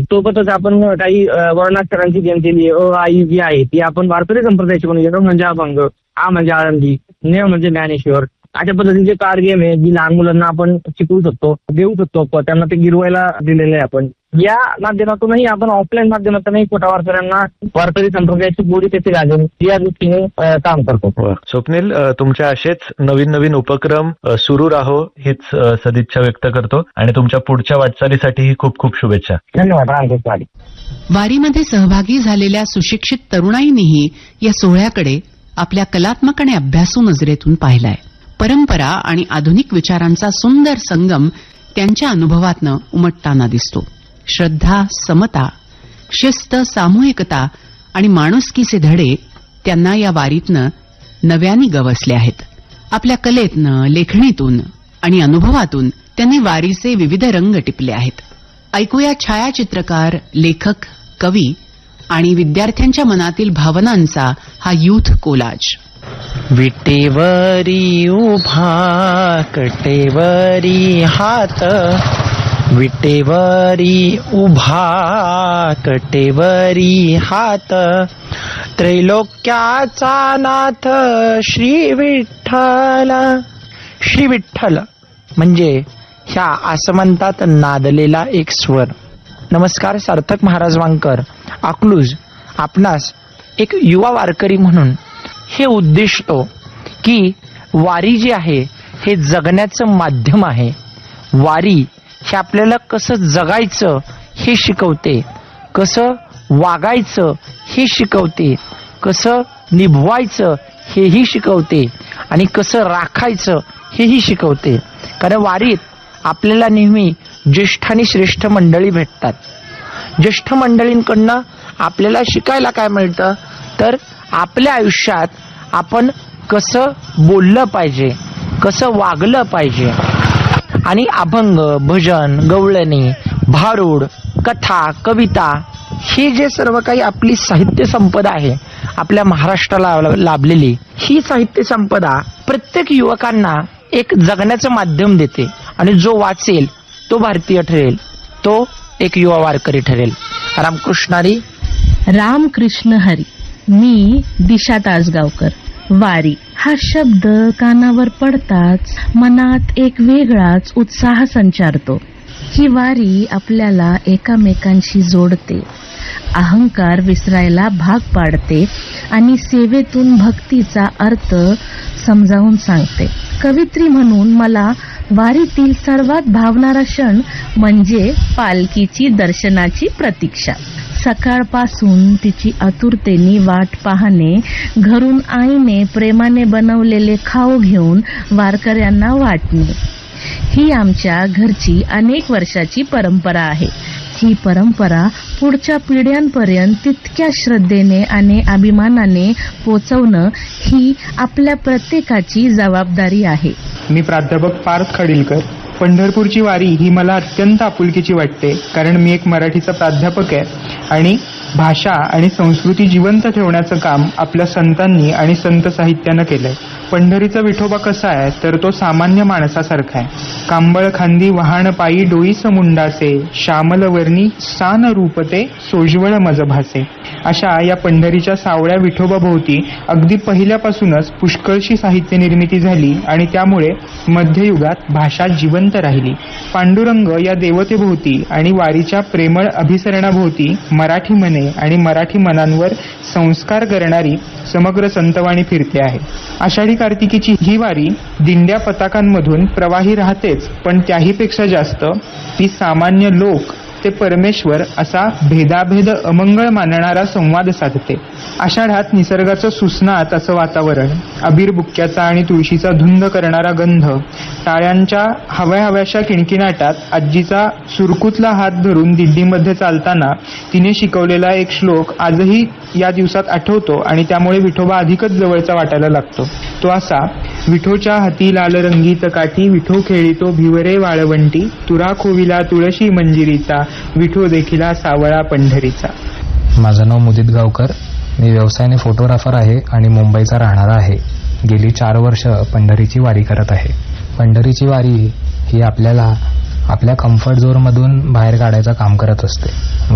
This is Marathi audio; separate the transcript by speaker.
Speaker 1: सोबतच आपण काही वर्णाक्षरांची गेम केली. अ आ इ जी आहे ती आपण वारकरी संप्रदायाची बनवली. र म्हणजे अभंग, आ म्हणजे आळंदी, ने म्हणजे ज्ञानेश्वर. अशा पद्धतीचे कार गेम आहे जी लहान मुलांना आपण शिकवू शकतो, देऊ शकतो, त्यांना ते गिरवायला दिलेले आहे आपण. या माध्यमातूनही आपण ऑफलाईन माध्यमातूनही छोट्या वारकऱ्यांना वारकरी संप्रदायाची गोडी त्याची घालून या दृष्टीने काम करतो.
Speaker 2: स्वप्नील, तुमच्या असेच नवीन नवीन उपक्रम सुरू राहो हीच सदिच्छा व्यक्त करतो आणि तुमच्या पुढच्या वाटचालीसाठीही खूप खूप शुभेच्छा.
Speaker 1: धन्यवाद. रामकृष्ण.
Speaker 3: वारीमध्ये सहभागी झालेल्या सुशिक्षित तरुणाईनीही या सोहळ्याकडे आपल्या कलात्मक आणि अभ्यासू नजरेतून पाहिलाय. परंपरा आणि आधुनिक विचारांचा सुंदर संगम त्यांच्या अनुभवातनं उमटताना दिसतो. श्रद्धा, समता, शिस्त, सामूहिकता आणि माणुसकीचे धडे त्यांना या वारीतनं नव्याने गवसले आहेत. आपल्या कलेतनं, लेखणीतून आणि अनुभवातून त्यांनी वारीचे विविध रंग टिपले आहेत. ऐकूया छायाचित्रकार, लेखक, कवी आणि विद्यार्थ्यांच्या मनातील भावनांचा हा यूथ कोलाज.
Speaker 4: विटेवरी उभा कटेवरी हात, विटेवरी उभा कटेवरी हात, त्रैलोक्याचा नाथ श्री विठ्ठल. श्री विठ्ठल म्हणजे ह्या आसमंतात नादलेला एक स्वर. नमस्कार. सार्थक महाराज वांकर, अकलूज. आपणास एक युवा वारकरी म्हणून हे उद्दिष्टो की वारी जी आहे हे जगण्याचं माध्यम आहे. वारी हे आपल्याला कसं जगायचं हे शिकवते, कसं वागायचं हे शिकवते, कसं निभवायचं हेही शिकवते आणि कसं राखायचं हेही शिकवते. कारण वारीत आपल्याला नेहमी ज्येष्ठ आणि श्रेष्ठ मंडळी भेटतात. ज्येष्ठ मंडळींकडनं आपल्याला शिकायला काय मिळतं तर आपल्या आयुष्यात आपण कसं बोललं पाहिजे, कसं वागलं पाहिजे. आणि अभंग, भजन, गवळणी, भारूड, कथा, कविता हे जे सर्व काही आपली साहित्य संपदा आहे आपल्या महाराष्ट्राला लाभलेली, ही साहित्य संपदा प्रत्येक युवकांना एक जगण्याचं माध्यम देते. आणि जो वाचेल तो भारतीय ठरेल, तो एक युवा वारकरी ठरेल. रामकृष्णारी.
Speaker 5: रामकृष्ण हरी. मी दिशा तासगावकर. वारी हा शब्द कानावर पडताच मनात एक वेगळाच उत्साह संचारतो. ही वारी आपल्याला एकामेकांशी जोडते, अहंकार विसरायला भाग पाडते आणि सेवेतून भक्तीचा अर्थ समजावून सांगते. कवित्री म्हणून मला वारीतील सर्वात भावणारा क्षण म्हणजे पालखीची दर्शनाची प्रतीक्षा. सकाळपासून तिची आतुरतेने वाट पाहणे, घरून आईने प्रेमाने बनवलेले खाऊ घेऊन वारकऱ्यांना वाटणे, ही आमच्या घरची अनेक वर्षाची परंपरा आहे. ही परंपरा पुढच्या पिढ्यांपर्यंत तितक्या श्रद्धेने आणि अभिमानाने पोचवणं ही आपल्या प्रत्येकाची जबाबदारी आहे.
Speaker 6: मी प्राध्यापक पार्थ खडीलकर. पंढरपूरची वारी ही मला अत्यंत आपुलकीची वाटते, कारण मी एक मराठीचा प्राध्यापक आहे आणि भाषा आणि संस्कृती जिवंत ठेवण्याचं काम आपल्या संतांनी आणि संत साहित्यानं केलंय. पंढरीचा विठोबा कसा आहे तर तो सामान्य माणसासारखा आहे. कांबळ खांदी वाहन पायी डोईस मुंडासे, श्यामल वर्णी सान रूपते सोज्वळ मज भासे. अशा या पंढरीच्या सावळ्या विठोबाभोवती अगदी पहिल्यापासूनच पुष्कळशी साहित्य निर्मिती झाली आणि त्यामुळे मध्ययुगात भाषा जिवंत राहिली. पांडुरंग या देवतेभोवती आणि वारीच्या प्रेमळ अभिसरणाभोवती मराठी मने आणि मराठी मनांवर संस्कार करणारी समग्र संतवाणी फिरते आहे. आषाढी कार्तिकीची ही वारी दिंड्या पताकांमधून प्रवाही राहतेच, पण त्याहीपेक्षा जास्त ती सामान्य लोक ते परमेश्वर असा भेदाभेद अमंगळ मानणारा संवाद साधते. आषाढात निसर्गाचं सुस्नात असं वातावरण, अबीर बुक्क्याचा आणि तुळशीचा धुंद करणारा गंध, टाळ्यांच्या हव्याशा किणकिणाटात आजीचा सुरकुतला हात धरून दिंडीमध्ये चालताना तिने शिकवलेला एक श्लोक आजही या दिवसात आठवतो आणि त्यामुळे विठोबा अधिकच जवळचा वाटायला लागतो. तो असा: विठोच्या हाती लाल रंगीत काठी, विठो खेळितो भिवरे वाळवंटी, तुरा खोविला तुळशी मंजिरीचा, विठो देखिला सावळा पंढरीचा.
Speaker 7: माझं नाव मुदित गावकर. मी व्यवसायाने फोटोग्राफर आहे आणि मुंबईचा राहणारा आहे. गेली 4 वर्ष पंढरीची वारी करत आहे. पंढरीची वारी ही आपल्याला आपल्या कम्फर्ट झोनमधून बाहेर काढायचं काम करत असते.